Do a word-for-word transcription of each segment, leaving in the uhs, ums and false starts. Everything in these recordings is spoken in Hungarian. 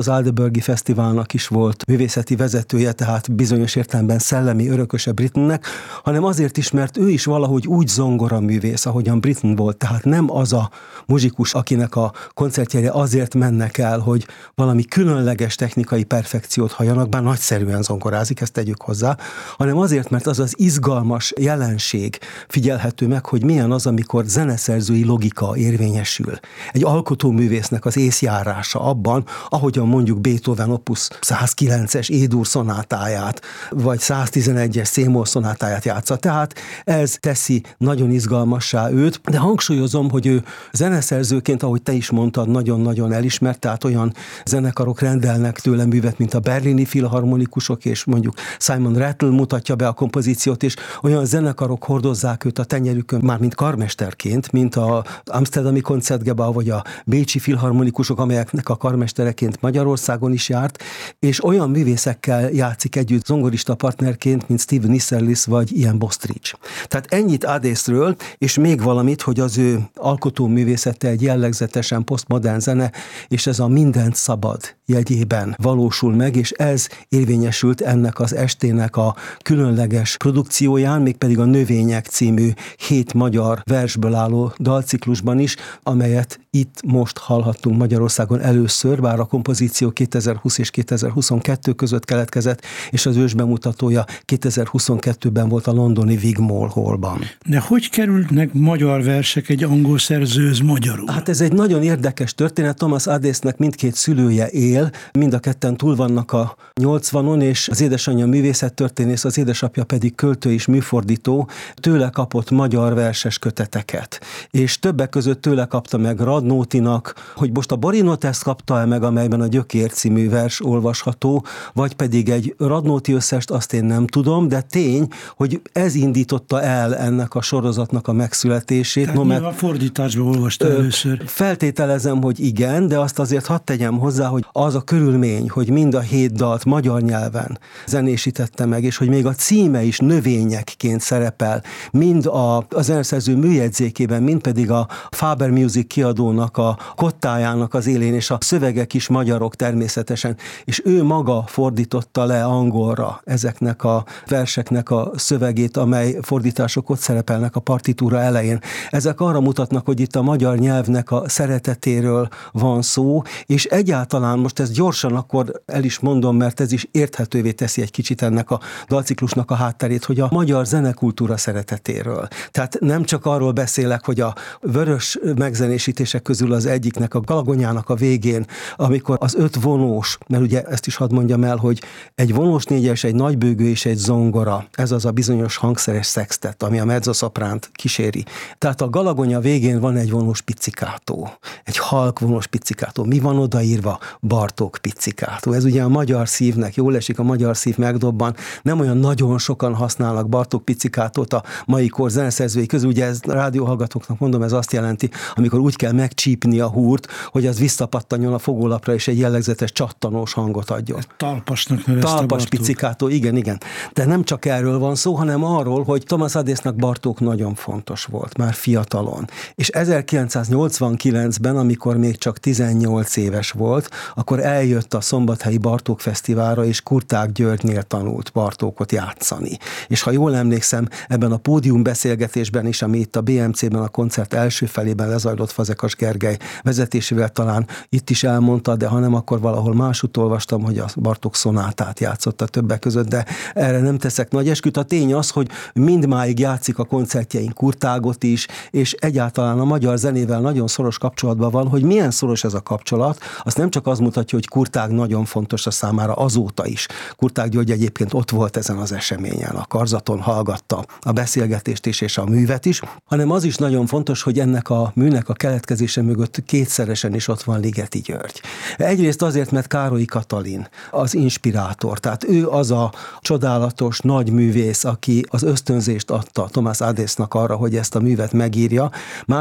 az Aldeburghi Fesztiválnak is volt művészeti vezetője, tehát bizonyos értelemben szellemi örököse Brittennek, hanem azért is, mert ő is valahogy úgy zongoraművész, ahogyan Britten volt, tehát nem az a muzsikus, akinek a koncertjeire azért mennek el, hogy valami különleges technikai perfekciót halljanak, bár nagyszerűen zongorázik, ezt tegyük hozzá, hanem azért, mert az az izgalmas jelenség figyelhető meg, hogy milyen az, amikor zeneszerzői logika érvényesül. Egy alkotóművésznek az észjárása abban, ahogyan mondjuk Beethoven opus százkilences E-dur szonátáját, vagy száztizenegyes C-moll szonátáját játsza. Tehát ez teszi nagyon izgalmassá őt, de hangsúlyozom, hogy ő zeneszerzőként, ahogy te is mondtad, nagyon-nagyon elismert, tehát olyan zenekarok rendelnek tőle művet, mint a berlini filharmonikusok, és mondjuk Simon Rattle mutatja be a kompozíciót, és olyan zenekarok hordozzák őt a tenyerükön, már mint karmesterként, mint a Amsterdami Koncertgebouw, vagy a bécsi filharmonikusok, amelyeknek a karmestereként Magyarországon is járt, és olyan művészekkel játszik együtt zongorista partnerként, mint Steven Isserlis vagy Ian Bostridge. Tehát ennyit Adészről, és még valamit, hogy az ő alkotóművészete egy jellegzetesen posztmodern zene, és ez a mindent szabad jegyében valósul meg, és ez érvényesült ennek az estének a különleges produkcióján, mégpedig a Növények című hét magyar versből álló dalciklusban is, amelyet itt most hallhattunk Magyarországon először, bár a kompozíció kétezer-húsz és kétezer-huszonkettő között keletkezett, és az ősbemutatója kétezer-huszonkettőben volt a londoni Wigmore Hallban. De hogy kerülnek magyar versek egy angol szerzőhöz magyarul? Hát ez egy nagyon érdekes történet. Thomas Adésznek mindkét szülője él, mind a ketten túl vannak a nyolcvanon, és az édesanyja művészettörténész, az édesapja pedig költő és műfordító, tőle kapott magyar verses köteteket. És többek között tőle kapta meg Radnótinak, hogy most a Borinotest kapta-e meg, amelyben a Gyökér című vers olvasható, vagy pedig egy Radnóti összest, azt én nem tudom, de tény, hogy ez indította el ennek a sorozatnak a megszületését. Tehát no, mert a fordításban olvasta ö, először. Feltételezem, hogy igen, de azt azért hadd tegyem hozzá, hogy az a körülmény, hogy mind a hét dalt magyar nyelven zenésítette meg, és hogy még a címe is növényekként szerepel, mind a, a zeneszerző műjegyzékében, mind pedig a Faber Music kiadónak a kottájának az élén, és a szövegek is magyarok természetesen, és ő maga fordította le angolra ezeknek a verseknek a szövegét, amely fordítások ott szerepelnek a partitúra elején. Ezek arra mutatnak, hogy itt a magyar nyelvnek a szeretetéről van szó, és egyáltalán most ezt gyorsan akkor el is mondom, mert ez is érthetővé teszi egy kicsit ennek a dalciklusnak a hátterét, hogy a magyar zenekultúra szeretetéről. Tehát nem csak arról beszélek, hogy a vörös megzenésítések közül az egyiknek, a Galagonyának a végén, amikor az öt vonós, mert ugye ezt is hadd mondjam el, hogy egy vonós négyes, egy nagybőgő és egy zongora, ez az a bizonyos hangszeres szextet, ami a mezzosopránt kíséri. Tehát a Galagonya végén van egy vonós pizzikátó, egy halk vonós pizzikátó. Mi van odaírva? Bartók pizzikátó. Ez ugye a magyar szívnek, jól esik, a magyar szív megdobban. Nem olyan nagyon sokan használnak Bartók pizzikátót a mai kor zeneszerzői közül. Ugye ez rádióhallgatóknak mondom, ez azt jelenti, amikor úgy kell megcsípni a húrt, hogy az visszapattanjon a fogólapra, és egy jellegzetes csattanós hangot adjon. Talpasnak nevezte Talpas Bartók. pizzikátó, igen, igen. De nem csak erről van szó, hanem arról, hogy Thomas Adésznak Bartók nagyon fontos volt, már fiatalon. És ezerkilencszáznyolcvankilencben, amikor még csak tizennyolc éves volt, akkor eljött a Szombathelyi Bartók Fesztiválra, és Kurták Györgynél tanult Bartókot játszani. És ha jól emlékszem, ebben a pódiumbeszélgetésben is, ami itt a bé em cében a koncert első felében lezajlott Fazekas Gergely vezetésével, talán itt is elmondta, de ha nem, akkor valahol másút olvastam, hogy a Bartók szonátát játszotta többek között, de erre nem teszek nagy esküt. A tény az, hogy mindmáig játszik a koncertjein Kurtágot is, és egyáltalán a magyar zenével nagyon szoros kapcsolatban van. Hogy milyen szoros ez a kapcsolat, azt nem csak az mutatja, hogy Kurtág nagyon fontos a számára azóta is. Kurtág György egyébként ott volt ezen az eseményen, a karzaton hallgatta a beszélgetést is és a művet is, hanem az is nagyon fontos, hogy ennek a műnek a keletkezése mögött kétszeresen is ott van Ligeti György. Egyrészt azért, mert Károly Katalin az inspirátor, tehát ő az a csodálatos nagy művész, aki az ösztönzést adta Thomas Adésznak arra, hogy ezt a művet megírja. Másrészt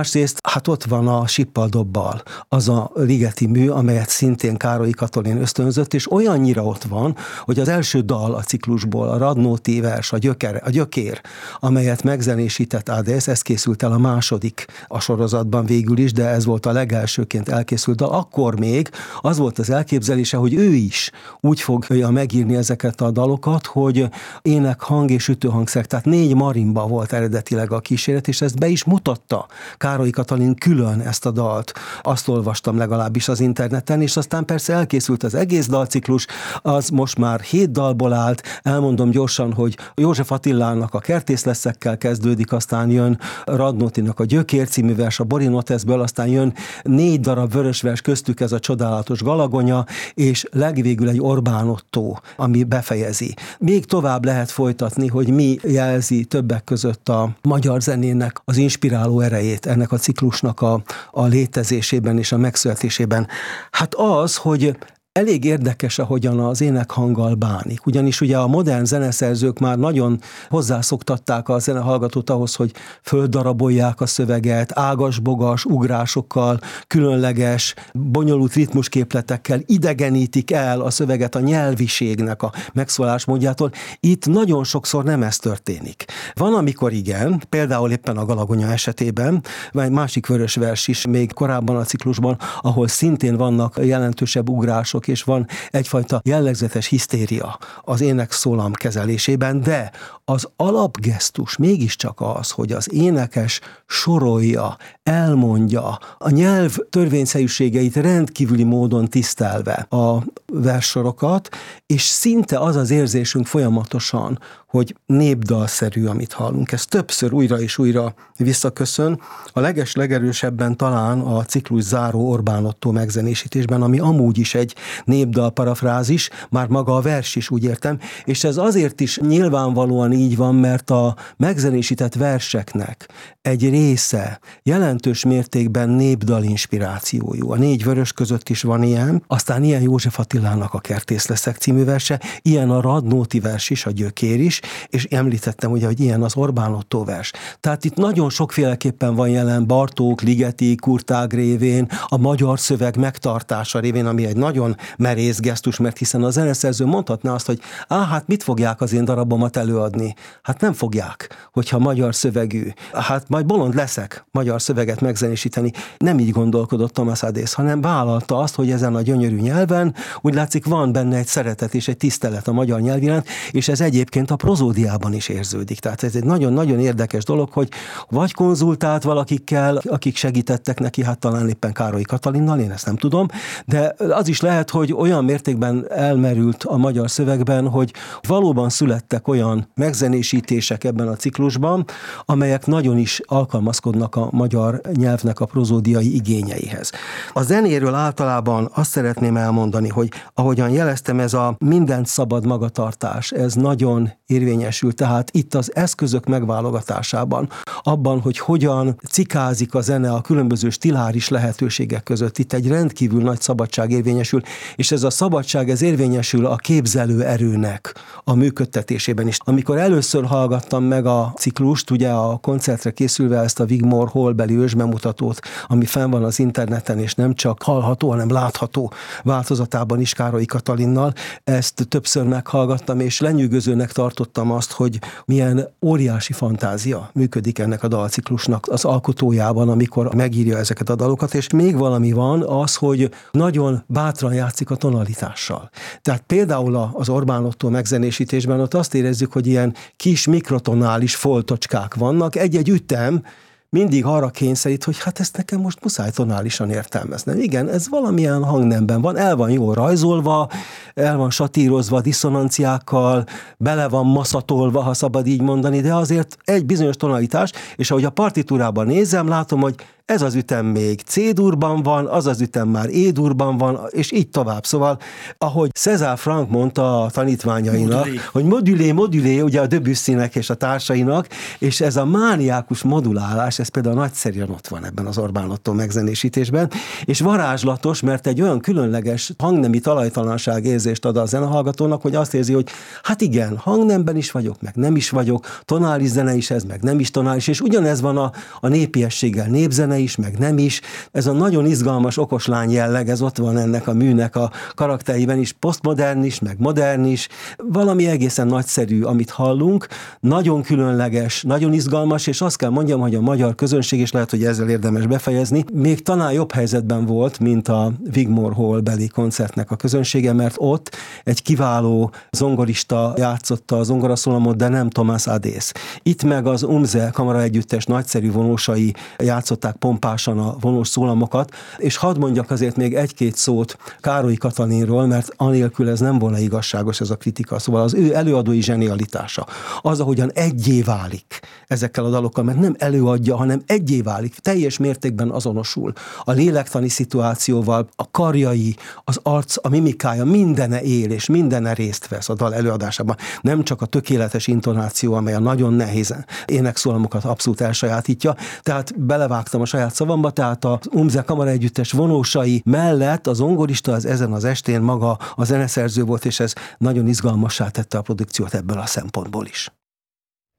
Hát ott van a Sippal dobbal, az a ligeti mű, amelyet szintén Károly Katalin ösztönzött, és olyannyira ott van, hogy az első dal a ciklusból, a Radnóti vers, a, gyöker, a gyökér, amelyet megzenésített Adész, ez készült el a második a sorozatban végül is, de ez volt a legelsőként elkészült dal. Akkor még az volt az elképzelése, hogy ő is úgy fogja megírni ezeket a dalokat, hogy ének, hang és ütőhangszer, tehát négy marimba volt eredetileg a kíséret, és ezt be is mutatta Károly Katalin külön ezt a dalt. Azt olvastam legalábbis az interneten, és aztán persze elkészült az egész dalciklus, az most már hét dalból állt. Elmondom gyorsan, hogy József Attilának a Kertész leszekkel kezdődik, aztán jön Radnótinak a Gyökér című vers a Borinoteszből, aztán jön négy darab vörös vers, köztük ez a csodálatos Galagonya, és legvégül egy Orbán Ottó, ami befejezi. Még tovább lehet folytatni, hogy mi jelzi többek között a magyar zenének az inspiráló erejét ennek a ciklusnak a, a létezésében és a megszületésében. Hát az, hogy elég érdekes, ahogyan az énekhanggal bánik. Ugyanis ugye a modern zeneszerzők már nagyon hozzászoktatták a zenehallgatót ahhoz, hogy földarabolják a szöveget, ágas-bogas ugrásokkal, különleges, bonyolult ritmusképletekkel idegenítik el a szöveget a nyelviségnek a megszólásmódjától. Itt nagyon sokszor nem ez történik. Van, amikor igen, például éppen a Galagonya esetében, vagy egy másik vörös vers is még korábban a ciklusban, ahol szintén vannak jelentősebb ugrások, és van egyfajta jellegzetes hisztéria az énekszólam kezelésében, de az alapgesztus mégiscsak az, hogy az énekes sorolja, elmondja, a nyelv törvényszerűségeit rendkívüli módon tisztelve a verssorokat, és szinte az az érzésünk folyamatosan, hogy népdalszerű, amit hallunk. Ez többször újra és újra visszaköszön. A leges-legerősebben talán a ciklus záró Orbán Ottó megzenésítésben, ami amúgy is egy népdal parafrázis, már maga a vers is, úgy értem, és ez azért is nyilvánvalóan így van, mert a megzenésített verseknek egy része jelentős mértékben népdal inspirációjú. A négy vörös között is van ilyen, aztán ilyen József Attilának a Kertész leszek című verse, ilyen a Radnóti vers is, a Gyökér is, és említettem ugye, hogy ilyen az Orbán Ottó vers. Tehát itt nagyon sokféleképpen van jelen Bartók, Ligeti, Kurtág révén, a magyar szöveg megtartása révén, ami egy nagyon merész gesztus, mert hiszen a zeneszerző mondhatná azt, hogy á, hát mit fogják az én darabomat előadni? Hát nem fogják, hogyha magyar szövegű. Hát majd bolond leszek magyar szöveget megzenésíteni. Nem így gondolkodott Thomas Adész, hanem vállalta azt, hogy ezen a gyönyörű nyelven úgy látszik van benne egy szeretet és egy tisztelet a magyar nyelv iránt, és ez egyébként a prozódiában is érződik. Tehát ez egy nagyon-nagyon érdekes dolog, hogy vagy konzultált valakikkel, akik segítettek neki, hát talán éppen Károly Katalinnal, én ezt nem tudom, de az is lehet, hogy olyan mértékben elmerült a magyar szövegben, hogy valóban születtek olyan megzenésítések ebben a ciklusban, amelyek nagyon is alkalmazkodnak a magyar nyelvnek a prozódiai igényeihez. A zenéről általában azt szeretném elmondani, hogy ahogyan jeleztem, ez a mindent szabad magatartás, ez nagyon érvényesül, tehát itt az eszközök megválogatásában, abban, hogy hogyan cikázik a zene a különböző stiláris lehetőségek között, itt egy rendkívül nagy szabadság érvényesül, és ez a szabadság, ez érvényesül a képzelő erőnek a működtetésében is. Amikor először hallgattam meg a ciklust, ugye a koncertre készülve ezt a Wigmore Hallbeli ősbemutatót, ami fenn van az interneten, és nem csak hallható, hanem látható változatában is Károly Katalinnal, ezt többször meghallgattam, és lenyűgözőnek tartottam azt, hogy milyen óriási fantázia működik ennek a dalciklusnak az alkotójában, amikor megírja ezeket a dalokat, és még valami van az, hogy nagyon bátran játszik a tonalitással. Tehát például az Orbán Ottó megzenésítésben ott azt érezzük, hogy ilyen kis mikrotonális foltocskák vannak, egy-egy ütem mindig arra kényszerít, hogy hát ezt nekem most muszáj tonálisan értelmeznem. Igen, ez valamilyen hangnemben van, el van jól rajzolva, el van satírozva diszonanciákkal, bele van maszatolva, ha szabad így mondani, de azért egy bizonyos tonalitás, és ahogy a partitúrában nézem, látom, hogy ez az ütem még C-durban van, az az ütem már E-durban van, és így tovább. Szóval, ahogy César Franck mondta a tanítványainak, modulé. hogy modulé, modulé, ugye a Debussynek és a társainak, és ez a mániákus modulálás, ez például nagyszerűen ott van ebben az Orbán Ottó megzenésítésben, és varázslatos, mert egy olyan különleges hangnemi talajtalanság érzést ad a zenehallgatónak, hogy azt érzi, hogy hát igen, hangnemben is vagyok, meg nem is vagyok, tonális zene is ez, meg nem is tonális, és ugyanez van a, a népiességgel, népzene is, meg nem is. Ez a nagyon izgalmas okoslány jelleg, ez ott van ennek a műnek a karaktereiben is, posztmodern is, meg modern is. Valami egészen nagyszerű, amit hallunk, nagyon különleges, nagyon izgalmas, és azt kell mondjam, hogy a magyar közönség, és lehet, hogy ezzel érdemes befejezni, még talán jobb helyzetben volt, mint a Wigmore Hall beli koncertnek a közönsége, mert ott egy kiváló zongorista játszotta a zongoraszólamot, de nem Thomas Adész. Itt meg az Umze kamara együttes nagyszerű vonósai játszották pompásan a vonós szólamokat, és hadd mondjak azért még egy-két szót Károly Katalinról, mert anélkül ez nem volna igazságos ez a kritika. Szóval az ő előadói zsenialitása, az, ahogyan egyé válik ezekkel a dalokkal, mert nem előadja, hanem egyé válik, teljes mértékben azonosul a lélektani szituációval, a karjai, az arc, a mimikája, mindene él, és mindene részt vesz a dal előadásában. Nem csak a tökéletes intonáció, amely a nagyon nehéz énekszólamokat abszolút elsajátítja. Tehát belevágtam a saját szavamba, tehát az Umze kamara együttes vonósai mellett a zongorista az ezen az estén maga a zeneszerző volt, és ez nagyon izgalmassá tette a produkciót ebből a szempontból is.